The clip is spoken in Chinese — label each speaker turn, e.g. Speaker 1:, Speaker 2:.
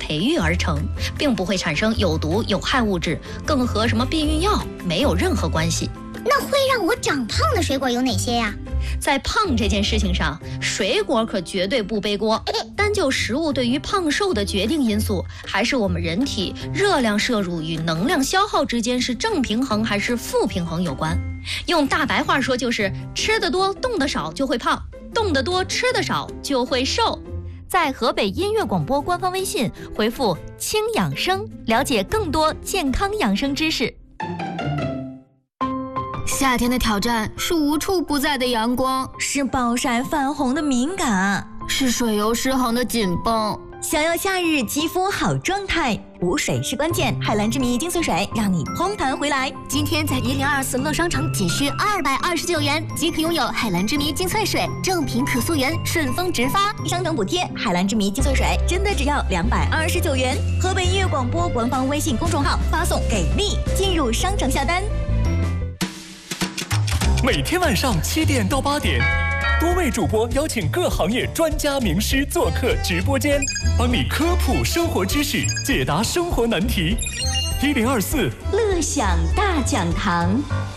Speaker 1: 培育而成，并不会产生有毒有害物质，更和什么避孕药没有任何关系。
Speaker 2: 那会让我长胖的水果有哪些呀？
Speaker 1: 在胖这件事情上，水果可绝对不背锅。单就食物对于胖瘦的决定因素，还是我们人体热量摄入与能量消耗之间是正平衡还是负平衡有关。用大白话说，就是吃得多动得少就会胖，动得多吃得少就会瘦。在河北音乐广播官方微信回复“轻养生”，了解更多健康养生知识。
Speaker 3: 夏天的挑战是无处不在的阳光，
Speaker 4: 是暴晒泛红的敏感，
Speaker 3: 是水油失衡的紧绷。
Speaker 4: 想要夏日肌肤好状态，补水是关键。海蓝之谜精粹水让你嘭弹回来。
Speaker 3: 今天在1024乐商城仅需229元即可拥有海蓝之谜精粹水，正品可溯源，顺丰直发，
Speaker 4: 商城补贴。海蓝之谜精粹水真的只要229元。河北音乐广播官方微信公众号发送给力进入商城下单。
Speaker 5: 每天晚上7点到8点，多位主播邀请各行业专家名师做客直播间，帮你科普生活知识，解答生活难题。1024
Speaker 6: 乐享大讲堂。